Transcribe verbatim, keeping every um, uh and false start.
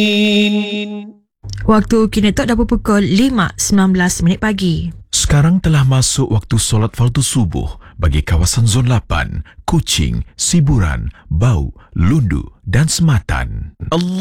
Waktu Kinetok dah pukul lima sembilan belas minit pagi. Sekarang telah masuk waktu solat fardu subuh bagi kawasan Zon lapan, Kuching, Siburan, Bau, Lundu dan Sematan. Allah